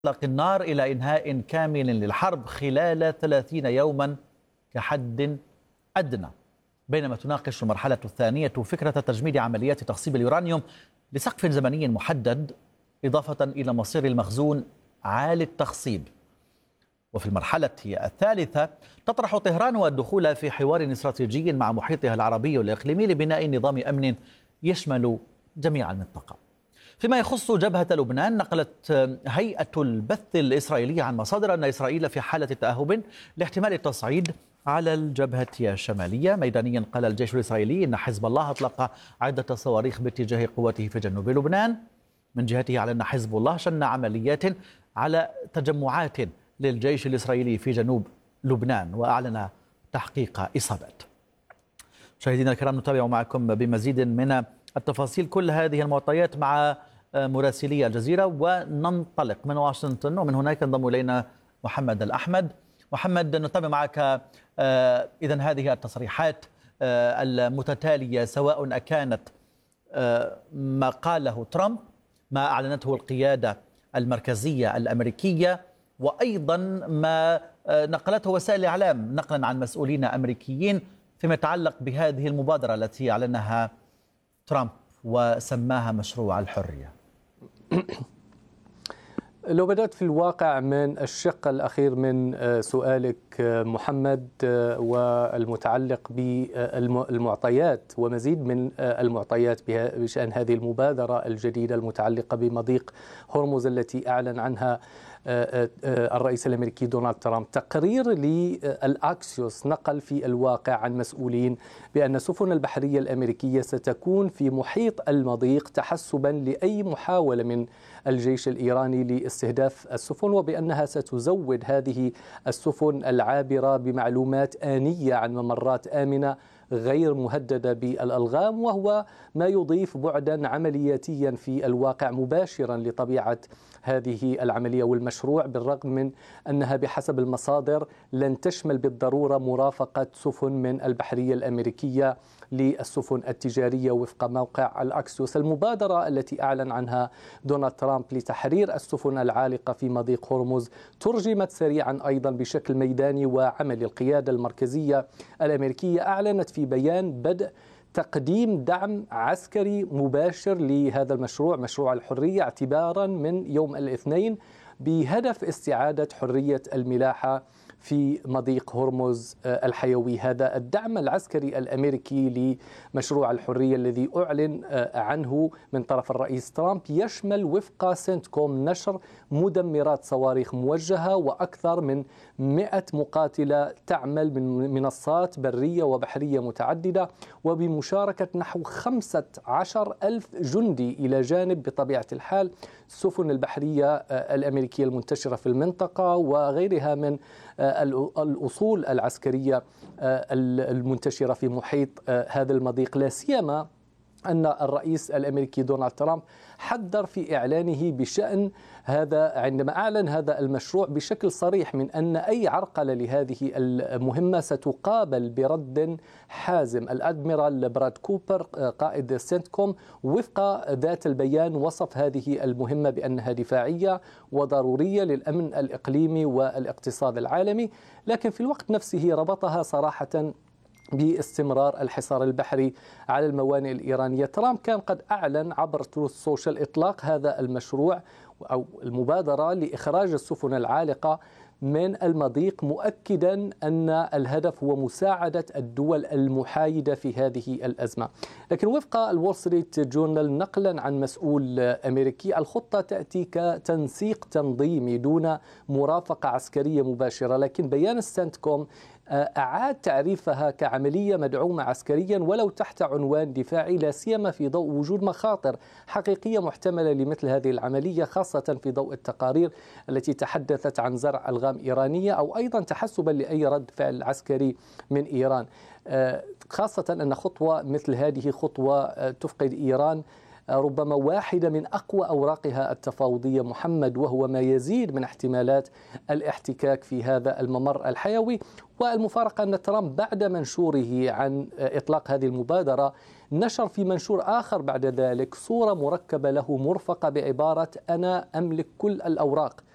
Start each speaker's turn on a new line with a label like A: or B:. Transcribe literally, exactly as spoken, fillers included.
A: إطلاق النار إلى إنهاء كامل للحرب خلال ثلاثين يوما كحد أدنى، بينما تناقش المرحلة الثانية فكرة تجميد عمليات تخصيب اليورانيوم لسقف زمني محدد، إضافة إلى مصير المخزون عالي التخصيب. وفي المرحلة الثالثة تطرح طهران الدخول في حوار استراتيجي مع محيطها العربي والإقليمي لبناء نظام أمن يشمل جميع المنطقة. فيما يخص جبهة لبنان، نقلت هيئة البث الإسرائيلية عن مصادر أن إسرائيل في حالة تأهب لاحتمال التصعيد على الجبهة الشمالية. ميدانيا قال الجيش الإسرائيلي إن حزب الله أطلق عدة صواريخ باتجاه قوته في جنوب لبنان. من جهته على أن حزب الله شن عمليات على تجمعات للجيش الإسرائيلي في جنوب لبنان وأعلن تحقيق إصابات. مشاهدينا الكرام، نتابع معكم بمزيد من التفاصيل كل هذه المعطيات مع مراسلي الجزيرة، وننطلق من واشنطن ومن هناك ينضم إلينا محمد الأحمد. محمد، نتابع معك إذن هذه التصريحات المتتالية، سواء كانت ما قاله ترامب، ما أعلنته القيادة المركزية الأمريكية، وأيضا ما نقلته وسائل الإعلام نقلا عن مسؤولين أمريكيين فيما يتعلق بهذه المبادرة التي أعلنها ترامب وسماها مشروع الحرية.
B: لو بدأت في الواقع من الشق الأخير من سؤالك محمد والمتعلق بالمعطيات ومزيد من المعطيات بشأن هذه المبادرة الجديدة المتعلقة بمضيق هرمز التي أعلن عنها الرئيس الأمريكي دونالد ترامب. تقرير للأكسيوس نقل في الواقع عن مسؤولين بأن السفن البحرية الأمريكية ستكون في محيط المضيق تحسبا لأي محاولة من الجيش الإيراني لاستهداف السفن، وبأنها ستزود هذه السفن العابرة بمعلومات آنية عن ممرات آمنة غير مهددة بالألغام، وهو ما يضيف بعدا عملياتيا في الواقع مباشرا لطبيعة هذه العملية والمشروع، بالرغم من أنها بحسب المصادر لن تشمل بالضرورة مرافقة سفن من البحرية الأمريكية للسفن التجارية وفق موقع الأكسيوس. المبادرة التي أعلن عنها دونالد ترامب لتحرير السفن العالقة في مضيق هرمز ترجمت سريعا أيضا بشكل ميداني وعملي. القيادة المركزية الأمريكية أعلنت في بيان بدء تقديم دعم عسكري مباشر لهذا المشروع، مشروع الحرية، اعتبارا من يوم الاثنين، بهدف استعادة حرية الملاحة في مضيق هرمز الحيوي. هذا الدعم العسكري الأمريكي لمشروع الحرية الذي أعلن عنه من طرف الرئيس ترامب يشمل وفق سنتكوم نشر مدمرات صواريخ موجهة وأكثر من مئة مقاتلة تعمل من منصات برية وبحرية متعددة، وبمشاركة نحو خمسة عشر ألف جندي إلى جانب بطبيعة الحال السفن البحرية الأمريكية المنتشرة في المنطقة وغيرها من الأصول العسكرية المنتشرة في محيط هذا المضيق. لا سيما أن الرئيس الأمريكي دونالد ترامب حذر في إعلانه بشأن هذا عندما أعلن هذا المشروع بشكل صريح من أن أي عرقلة لهذه المهمة ستقابل برد حازم. الأدميرال براد كوبر قائد سنتكوم وفق ذات البيان وصف هذه المهمة بأنها دفاعية وضرورية للأمن الإقليمي والاقتصاد العالمي، لكن في الوقت نفسه ربطها صراحة باستمرار الحصار البحري على الموانئ الإيرانية. ترامب كان قد أعلن عبر تروث سوشيال إطلاق هذا المشروع أو المبادرة لإخراج السفن العالقة من المضيق، مؤكدا أن الهدف هو مساعدة الدول المحايدة في هذه الأزمة. لكن وفق الول ستريت جورنال نقلا عن مسؤول أمريكي، الخطة تأتي كتنسيق تنظيمي دون مرافقة عسكرية مباشرة، لكن بيان السنتكوم أعاد تعريفها كعملية مدعومة عسكريا ولو تحت عنوان دفاعي، لا سيما في ضوء وجود مخاطر حقيقية محتملة لمثل هذه العملية، خاصة في ضوء التقارير التي تحدثت عن زرع ألغام إيرانية أو أيضا تحسبا لأي رد فعل عسكري من إيران، خاصة أن خطوة مثل هذه خطوة تفقد إيران ربما واحدة من أقوى أوراقها التفاوضية محمد، وهو ما يزيد من احتمالات الاحتكاك في هذا الممر الحيوي. والمفارقة أن ترامب بعد منشوره عن إطلاق هذه المبادرة نشر في منشور آخر بعد ذلك صورة مركبة له مرفقة بعبارة أنا أملك كل الأوراق،